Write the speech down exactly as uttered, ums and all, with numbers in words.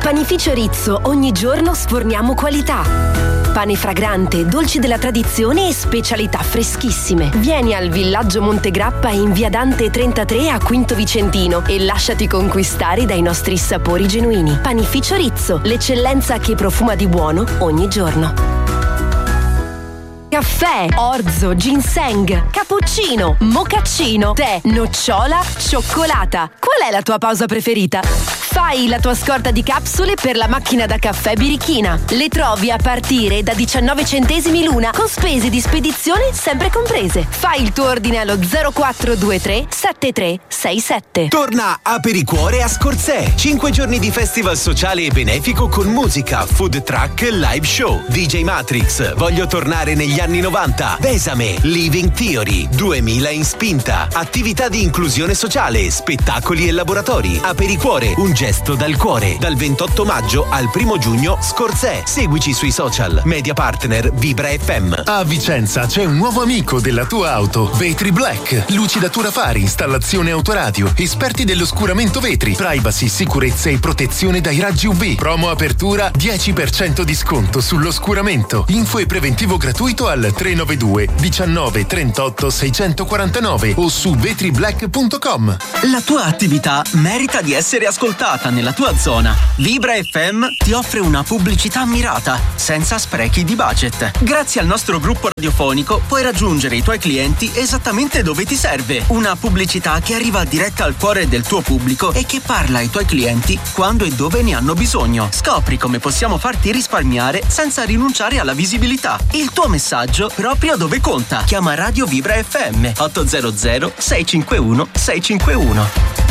Panificio Rizzo, ogni giorno sforniamo qualità. Pane fragrante, dolci della tradizione e specialità freschissime. Vieni al Villaggio Montegrappa in via Dante trentatré a Quinto Vicentino e lasciati conquistare dai nostri sapori genuini. Panificio Rizzo, l'eccellenza che profuma di buono ogni giorno. Caffè, orzo, ginseng, cappuccino, mocaccino, tè, nocciola, cioccolata. Qual è la tua pausa preferita? Fai la tua scorta di capsule per la macchina da caffè birichina. Le trovi a partire da diciannove centesimi l'una, con spese di spedizione sempre comprese. Fai il tuo ordine allo zero quattro due tre sette tre sei sette. Torna Apericuore a Scorzè. Cinque giorni di festival sociale e benefico con musica, food truck, live show. D J Matrix, Voglio tornare negli anni novanta. Besame, Living Theory, duemila in spinta. Attività di inclusione sociale, spettacoli e laboratori. Apericuore, un gesto dal cuore. Dal ventotto maggio al primo giugno, Scorzè. Seguici sui social. Media partner Vibra F M. A Vicenza c'è un nuovo amico della tua auto. Vetri Black. Lucidatura fari, installazione autoradio, esperti dell'oscuramento vetri, privacy, sicurezza e protezione dai raggi U V. Promo apertura dieci per cento di sconto sull'oscuramento. Info e preventivo gratuito al tre nove due diciannove trentotto seicentoquarantanove o su vetri black punto com. La tua attività merita di essere ascoltata nella tua zona. Vibra F M ti offre una pubblicità mirata, senza sprechi di budget. Grazie al nostro gruppo radiofonico puoi raggiungere i tuoi clienti esattamente dove ti serve. Una pubblicità che arriva diretta al cuore del tuo pubblico e che parla ai tuoi clienti quando e dove ne hanno bisogno. Scopri come possiamo farti risparmiare senza rinunciare alla visibilità. Il tuo messaggio proprio dove conta. Chiama Radio Vibra F M otto zero zero sei cinque uno sei cinque uno.